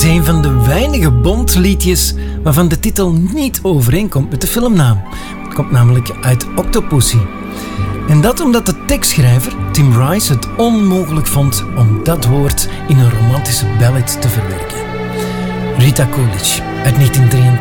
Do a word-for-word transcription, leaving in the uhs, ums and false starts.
is een van de weinige Bond-liedjes waarvan de titel niet overeenkomt met de filmnaam. Het komt namelijk uit Octopussy. En dat omdat de tekstschrijver, Tim Rice, het onmogelijk vond om dat woord in een romantische ballad te verwerken. Rita Coolidge uit negentien drieëntachtig.